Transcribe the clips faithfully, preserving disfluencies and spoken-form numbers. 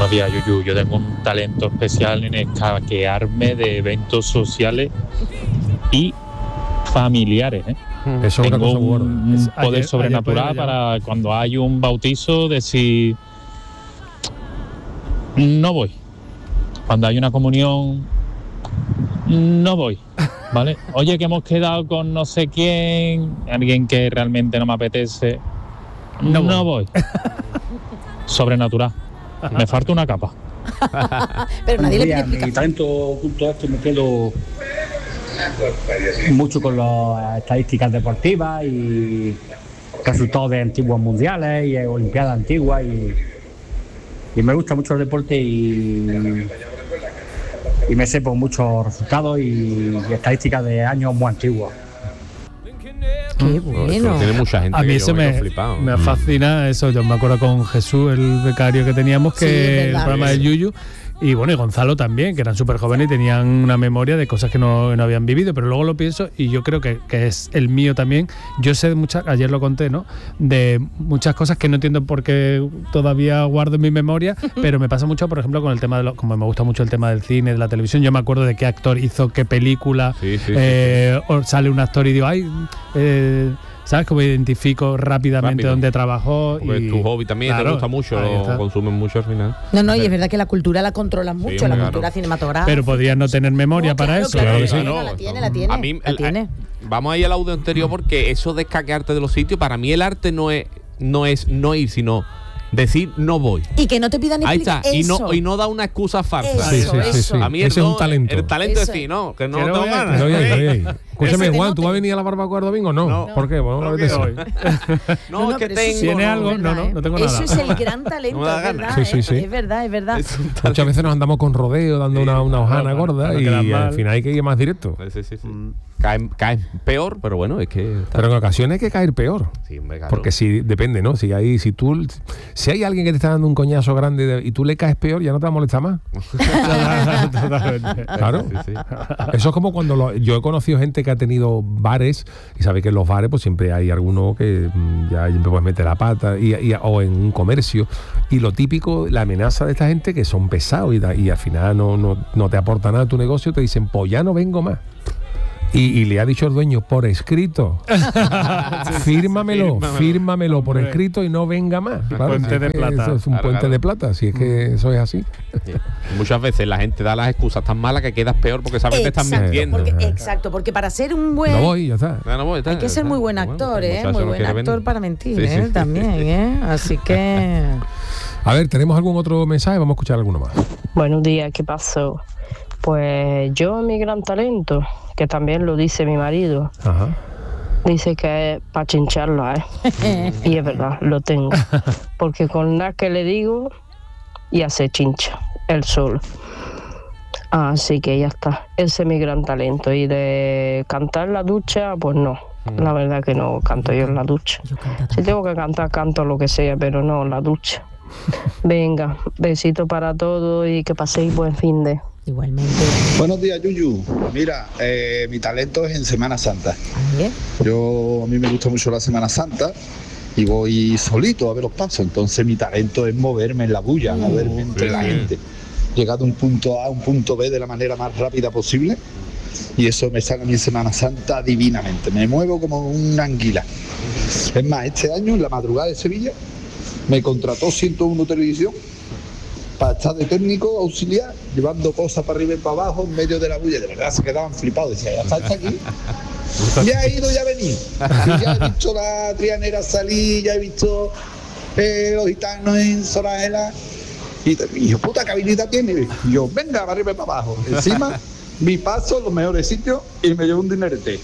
Buenos días, Yuyu. Yo tengo un talento especial en escaquearme de eventos sociales y familiares, ¿eh? Eso es una Tengo cosa un, buena. un Es- poder ayer- sobrenatural ayer para cuando hay un bautizo decir no voy. Cuando hay una comunión no voy, ¿vale? Oye, que hemos quedado con no sé quién, alguien que realmente no me apetece, no, no voy. Sobrenatural. Me falta una capa. Pero nadie le pide Mi explicación. talento oculto a esto me quedo mucho con las estadísticas deportivas y resultados de antiguos mundiales y olimpiadas antiguas y, y me gusta mucho el deporte y, y me sé por muchos resultados y, y estadísticas de años muy antiguos. Qué Eso bueno. tiene mucha gente A mí que eso yo me me, quedo flipado. me fascina eso. Yo me acuerdo con Jesús, el becario que teníamos, que Sí, es el verdad. programa de Yuyu, y bueno, y Gonzalo también, que eran súper jóvenes y tenían una memoria de cosas que no, no habían vivido, pero luego lo pienso y yo creo que, que es el mío también. Yo sé de muchas, ayer lo conté, ¿no? De muchas cosas que no entiendo por qué todavía guardo en mi memoria, pero me pasa mucho, por ejemplo, con el tema de lo, como me gusta mucho el tema del cine, de la televisión. Yo me acuerdo de qué actor hizo qué película, Sí, sí, sí, eh, o sale un actor y digo, ay, eh, ¿sabes? Como identifico rápidamente Rápido. dónde trabajó. Porque y tu hobby también claro, te gusta mucho, ahí lo está. consumes mucho al final. No, no, y es verdad que la cultura la controlan mucho, la claro. cultura cinematográfica. Pero podrías no tener memoria No, para claro, eso. claro, Claro que sí. claro. Claro, la eso- tiene, la tiene, A mí, la el- tiene. Vamos ahí al audio anterior porque eso de escaquearte de los sitios, para mí el arte no es no es no ir, sino decir no voy. Y que no te pidan Ahí está. explicación. Y no, y no da una excusa farsa. Eso, Sí, sí, sí, eso. sí. A mí el, Ese es un no- talento. el talento es Eso decir, no, que no Quiero tengo ir, ganas. quiero ir, quiero ir. Escúchame, Ese te Juan, ¿tú note. vas a venir a la barbacoa domingo? No. No. ¿Por qué? Bueno, No a ver quiero. hoy. No, es que pero eso tengo. sí ¿Tiene es algo? verdad, No, no, ¿eh? no tengo Eso nada. es el gran talento, No me da es ganas. verdad, Sí, sí, ¿eh? sí. Es verdad, es verdad. Es un Muchas veces nos andamos con rodeo dando una, una hojana Claro, gorda para no y quedar al mal. final hay que ir más directo. Sí, sí, sí. Caen, caen peor, pero bueno, es que. está- Pero en ocasiones hay que caer peor. Sí, hombre, claro. Porque si depende, ¿no? Si hay, si tú, si hay alguien que te está dando un coñazo grande de- y tú le caes peor, ya no te va a molestar más. Totalmente. Claro. Sí, sí. Eso es como cuando lo- yo he conocido gente que ha tenido bares y sabe que en los bares pues siempre hay alguno que mm, ya siempre puedes meter la pata y, y- o en un comercio y lo típico, la amenaza de esta gente que son pesados y, da- y al final no, no, no te aporta nada a tu negocio, te dicen pues ya no vengo más. Y, y le ha dicho el dueño por escrito, fírmamelo, Fírmamelo. fírmamelo por Hombre. escrito y no venga más. Claro, puente si es de que plata. Eso es un Claro, puente claro. de plata, si es que eso es así. Sí. Muchas veces la gente da las excusas tan malas que quedas peor porque sabes que te están Exacto, mintiendo. porque, exacto, porque para ser un buen... No voy, ya está. No, no voy, está, Hay que ser está. muy buen Bueno, actor, el ¿eh? muchacho Muy no buen quiere actor venir. para mentir, Sí, ¿eh? sí. También, ¿eh? Así que... A ver, ¿tenemos algún otro mensaje? Vamos a escuchar alguno más. Buenos días, ¿qué pasó? Pues yo, mi gran talento, que también lo dice mi marido, Ajá. dice que es para chincharlo, ¿eh? Y es verdad, lo tengo. Porque con nada que le digo, ya se chincha, él solo. Así que ya está, ese es mi gran talento. Y de cantar en la ducha, pues no. La verdad que no canto yo en la ducha. Si tengo que cantar, canto lo que sea, pero no en la ducha. Venga, besito para todos y que paséis buen fin de. Igualmente. Buenos días, Yuyu. Mira, eh, mi talento es en Semana Santa. Yo, a mí me gusta mucho la Semana Santa y voy solito a ver los pasos. Entonces mi talento es moverme en la bulla, moverme entre la gente. Llegar de un punto A a un punto B de la manera más rápida posible. Y eso me sale a mí en Semana Santa divinamente. Me muevo como una anguila. Es más, este año, en la madrugada de Sevilla, me contrató ciento uno Televisión para estar de técnico auxiliar, llevando cosas para arriba y para abajo en medio de la bulla. De verdad se quedaban flipados. Decía, ya está, está aquí. Ya he ido, ya he venido. Y ya he visto la trianera salir, ya he visto eh, los gitanos en Sorajela. Y, y yo, puta, ¿qué habilidad tiene? Y yo, venga, para arriba y para abajo. Encima, mi paso, los mejores sitios y me llevo un dinerete.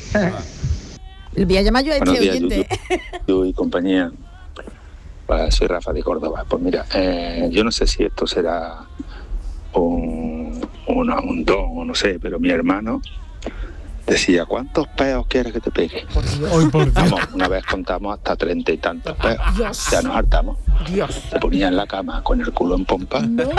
El voy a llamar yo a este Buenos días, oyente. Yuyu y compañía. Pues soy Rafa de Córdoba. Pues mira, eh, yo no sé si esto será un, una- un don o no sé, pero mi hermano decía, ¿cuántos peos quieres que te pegue? Hoy por Vamos, una vez contamos hasta treinta y tantos peos. Dios. Ya nos hartamos. Dios. Se ponía en la cama con el culo en pompa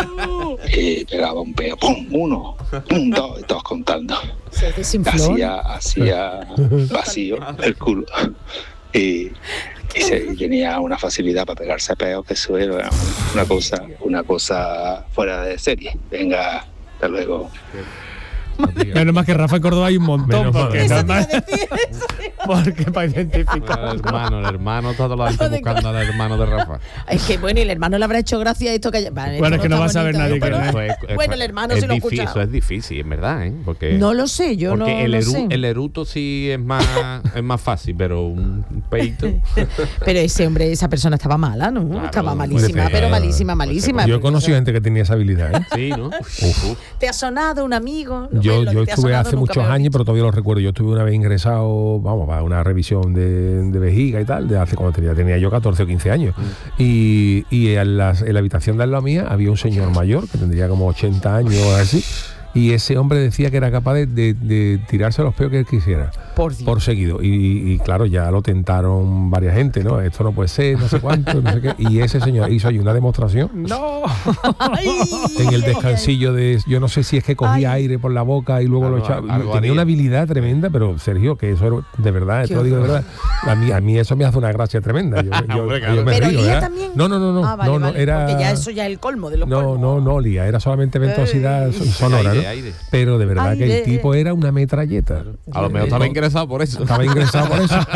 y pegaba un peo. ¡Pum! Uno, pum, dos, y todos contando. Se desinfló. Hacía, hacía vacío el culo. Y, y, se, y tenía una facilidad para pegarse a peos que eso era una cosa, una cosa fuera de serie. Venga, hasta luego. Menos más que Rafa Córdoba hay un montón. Porque, Eso nada te iba a más- decir, eso te iba a- porque para identificar. El hermano, el hermano, todo lo está buscando al hermano de Rafa. Es que bueno, y el hermano le habrá hecho gracia esto que haya- Vale, Bueno, esto es que no está va a saber bonito, nadie ¿eh? que Pero- no es. Eso es- eso Bueno, es- el hermano es sí lo ha difícil, escuchado. Eso es difícil, en verdad, ¿eh? Porque, No lo sé, yo porque no el, lo eru- sé. el eruto sí es más, es más fácil, pero un peito. Pero ese hombre, esa persona estaba mala, ¿no? Claro, estaba puede malísima, ser, pero puede malísima, ser. malísima. Yo he conocido gente que tenía esa habilidad, ¿eh? Sí, ¿no? ¿Te ha sonado un amigo? Yo, Lo de yo te ha estuve sonado hace nunca muchos me lo he años, pero todavía lo recuerdo. Yo estuve una vez ingresado, vamos, para una revisión de, de vejiga y tal, de hace cuando tenía, tenía yo catorce o quince años. Y, y en, las- en la habitación de al lado mía había un señor mayor que tendría como ochenta años o así. Y ese hombre decía que era capaz de, de- de tirarse los peos que él quisiera. Por Dios. Por seguido. Y, y claro, ya lo tentaron varias gente, ¿no? Esto no puede ser, no sé cuánto, no sé qué. Y ese señor hizo ahí una demostración No. Ay, en el ay, descansillo de, yo no sé si es que cogía Ay. aire por la boca y luego Algo- lo echaba. algo Tenía haría. una habilidad tremenda, pero Sergio, que eso era de verdad, Qué te lo digo de horror. verdad. A mí, a mí eso me hace una gracia tremenda. Yo, yo- Hombre, yo claro. me Pero río, Lía ¿verdad? también. No, no, no, no. Ah, vale, no, no, vale, era. porque ya eso ya es el colmo de los No, colmos. no, no, Lía, era solamente ventosidad Ey. son- sonora, Aire, ¿no? aire. Pero de verdad que Aire. el tipo era una metralleta. A lo mejor estaba ingresado por eso. Estaba ingresado por eso.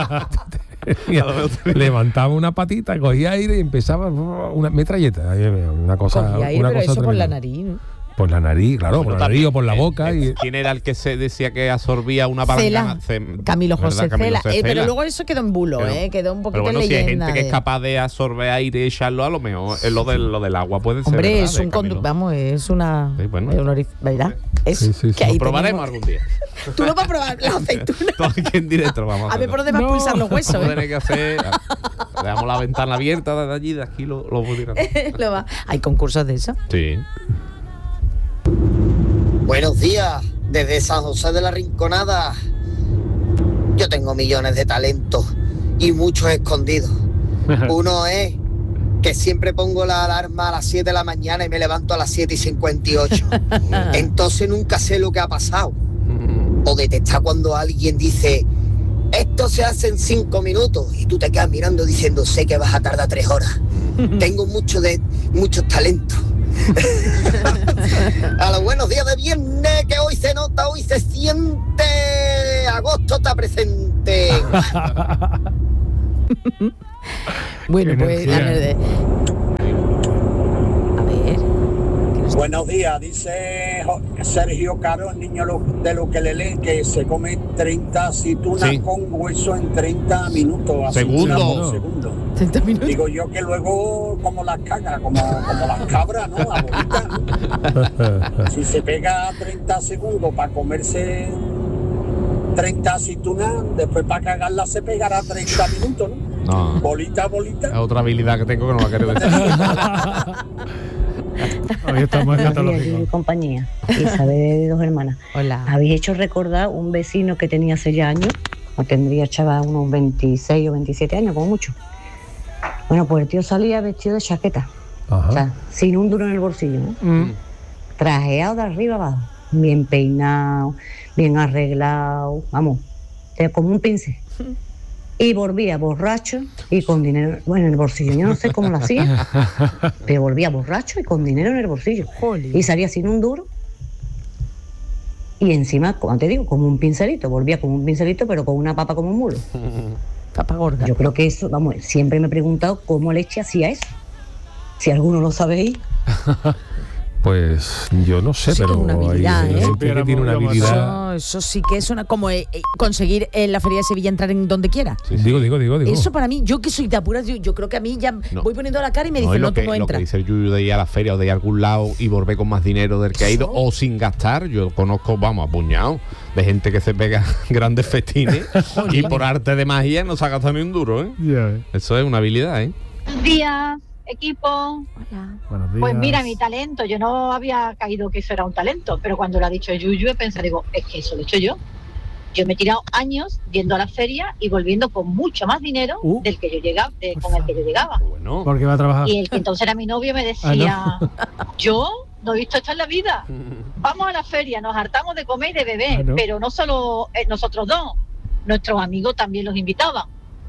Levantaba una patita, cogía aire y empezaba una metralleta. Ahí, Una cosa, Cogía aire, una pero cosa eso por la tremenda. nariz, ¿no? Por la nariz, claro, por la nariz o por la Eh, boca. eh, y ¿Quién era el que se decía que absorbía una Cela. palangana? Ce- Camilo ¿verdad? José Camilo Cela. José Eh, pero Cela. luego eso quedó en bulo, Pero- ¿eh? Quedó un poquito Pero bueno, en si hay leyenda. gente que es de- capaz de absorber aire y echarlo, a lo mejor es lo del, lo del agua puede ser. Hombre, ¿verdad? es De un Camilo. conducto, vamos, es una. Sí, bueno. es un orif- ¿verdad? Es Sí, sí, sí. que ahí Lo probaremos tenemos- algún día. Tú lo vas a probar, la aceituna. Todo aquí en directo lo vamos a A ver hacer. por dónde vas a pulsar los huesos, Vamos a ¿eh? tener que hacer. Dejamos la ventana abierta desde allí, de aquí lo, lo pudiera hacer. Lo va- Hay concursos de eso. Sí. Buenos días, desde San José de la Rinconada. Yo tengo millones de talentos y muchos escondidos. Uno es que siempre pongo la alarma a las siete de la mañana y me levanto a las siete y cincuenta y ocho. Entonces nunca sé lo que ha pasado. O detectar cuando alguien dice, esto se hace en cinco minutos y tú te quedas mirando diciendo, sé que vas a tardar tres horas. Tengo mucho de, muchos talentos. A los buenos días de viernes, que hoy se nota, hoy se siente. Agosto está presente. Bueno, pues la Energía. verdad. A ver. Buenos días, dice Jo- Sergio Caro, el niño lo- de lo que le lee, que se come treinta aceitunas Sí. con hueso en treinta minutos. Segundo. aceitunas por segundo. treinta minutos. Digo yo que luego como las cagas, como, como las cabras, ¿no? La bolita. Si se pega treinta segundos para comerse treinta aceitunas, después para cagarla se pegará treinta minutos, ¿no? No. Bolita, bolita. Es otra habilidad que tengo que no la quiero decir. Hoy estamos Buenos días, Yuyu y escatológicos. compañía. Isabel de dos hermanas. Hola. Habéis hecho recordar un vecino que tenía hace ya años, o tendría chaval unos veintiséis o veintisiete años, como mucho. Bueno, pues el tío salía vestido de chaqueta, Ajá. o sea, sin un duro en el bolsillo, ¿no? Mm. Trajeado de arriba abajo, bien peinado, bien arreglado, vamos, eh, como un pincel. Y volvía borracho y con dinero, bueno, en el bolsillo. Yo no sé cómo lo hacía, pero volvía borracho y con dinero en el bolsillo. Jolín. Y salía sin un duro. Y encima, como te digo, como un pincelito. Volvía como un pincelito, pero con una papa como un mulo. Papa gorda. Yo creo que eso, vamos, siempre me he preguntado cómo leche hacía eso. Si alguno lo sabéis. Pues yo no sé, Sí, pero una hay habilidad, ¿eh? gente que tiene una habilidad. Eso, eso sí que es una como eh, eh, conseguir en la feria de Sevilla entrar en donde quiera. Digo, digo, digo, digo. Eso para mí, yo que soy de apuras, yo, yo creo que a mí ya No. voy poniendo la cara y me No, dicen, y no, lo tú que, no lo que entras. dice el Yuyu de ir a la feria o de ir a algún lado y volver con más dinero del que ha ido o sin gastar. Yo conozco, vamos, apuñado de gente que se pega grandes festines y por arte de magia no se ha gastado ni un duro, ¿eh? Ya ves. Eso es una habilidad, ¿eh? Buenos días, equipo. Hola. Buenos días. Pues mira, mi talento, yo no había caído que eso era un talento, pero cuando lo ha dicho Yuyu he pensado, digo, es que eso lo he hecho yo. Yo me he tirado años yendo a la feria y volviendo con mucho más dinero Uh. del que yo llegaba, de- Por con el que yo llegaba. Bueno. Porque va a trabajar. Y el que entonces era mi novio me decía, yo no he visto esto en la vida. Vamos a la feria, nos hartamos de comer y de beber, Ah, ¿no? pero no solo eh, nosotros dos, nuestros amigos también los invitaban.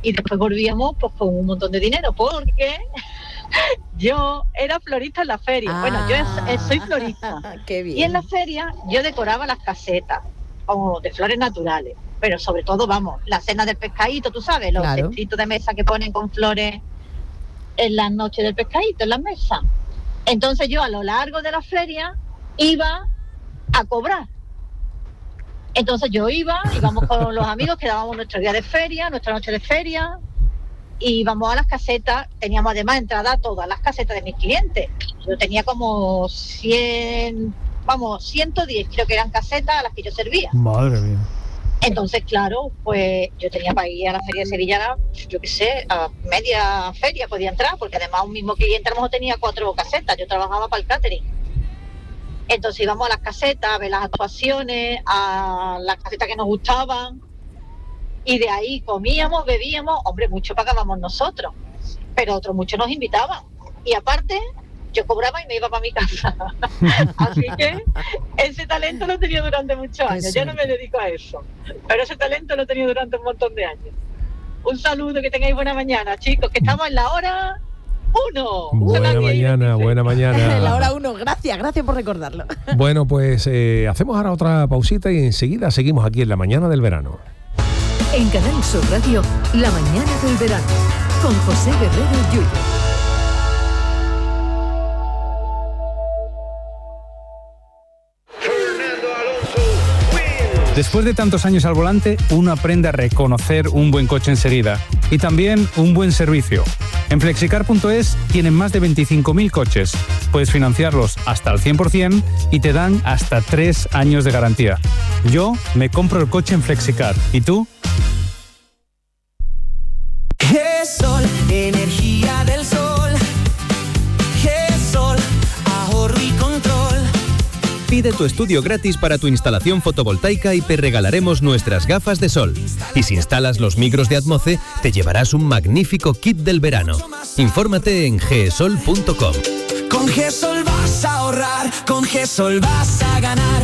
y después volvíamos pues con un montón de dinero, porque yo era florista en la feria. Ah, bueno, yo es, soy florista. Qué bien. Y en la feria yo decoraba las casetas como de flores naturales, pero sobre todo, vamos, la cena del pescadito, tú sabes, los Claro. cestitos de mesa que ponen con flores en las noches del pescadito, en las mesas. Entonces yo a lo largo de la feria iba a cobrar. Entonces yo iba, íbamos con los amigos, que dábamos nuestro día de feria, nuestra noche de feria, y íbamos a las casetas. Teníamos además entrada a todas las casetas de mis clientes. Yo tenía como cien, vamos, ciento diez creo que eran casetas a las que yo servía. Madre mía. Entonces, claro, pues yo tenía para ir a la feria de Sevilla, yo qué sé, a media feria podía entrar, porque además un mismo cliente a lo mejor tenía cuatro casetas, yo trabajaba para el catering. Entonces íbamos a las casetas a ver las actuaciones, a las casetas que nos gustaban, y de ahí comíamos, bebíamos, hombre, mucho pagábamos nosotros, pero otros muchos nos invitaban. Y aparte, yo cobraba y me iba para mi casa. Así que ese talento lo he tenido durante muchos años. Ya no me dedico a eso, pero ese talento lo he tenido durante un montón de años. Un saludo, que tengáis buena mañana, chicos, que estamos en la hora uno. Buena mañana, buena mañana. La hora uno, gracias, gracias por recordarlo. Bueno, pues eh, hacemos ahora otra pausita y enseguida seguimos aquí en La Mañana del Verano. En Canal Sur Radio, La Mañana del Verano, con José Guerrero Yuyu. Después de tantos años al volante, uno aprende a reconocer un buen coche enseguida y también un buen servicio. En flexicar punto es tienen más de veinticinco mil coches. Puedes financiarlos hasta el cien por ciento y te dan hasta tres años de garantía. Yo me compro el coche en Flexicar. ¿Y tú? G-Sol, energía del sol. G-Sol, ahorro y control. Pide tu estudio gratis para tu instalación fotovoltaica y te regalaremos nuestras gafas de sol. Y si instalas los micros de Atmoce, te llevarás un magnífico kit del verano. Infórmate en g sol punto com. Con G-Sol vas a ahorrar, con G-Sol vas a ganar.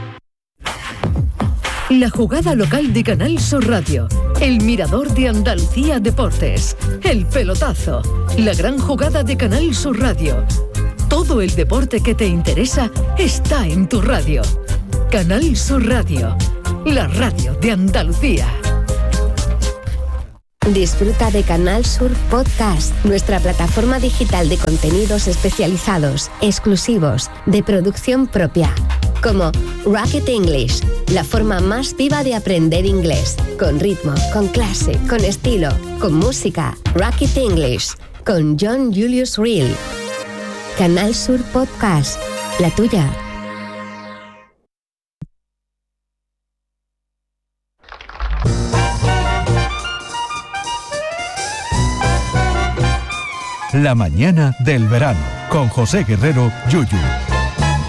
La jugada local de Canal Sur Radio, el mirador de Andalucía Deportes, el pelotazo, la gran jugada de Canal Sur Radio. Todo el deporte que te interesa está en tu radio. Canal Sur Radio, la radio de Andalucía. Disfruta de Canal Sur Podcast, nuestra plataforma digital de contenidos especializados, exclusivos, de producción propia, como Rocket English, la forma más viva de aprender inglés, con ritmo, con clase, con estilo, con música. Rocket English, con John Julius Reel. Canal Sur Podcast, la tuya. La mañana del verano, con José Guerrero Yuyu.